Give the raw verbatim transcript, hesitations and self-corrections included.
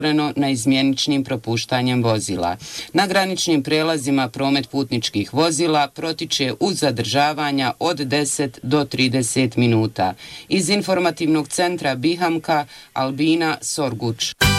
na izmjeničnim propuštanjem vozila. Na graničnim prelazima promet putničkih vozila protiče uz zadržavanja od deset do trideset minuta. Iz informativnog centra Bihamka Albina Sorguč.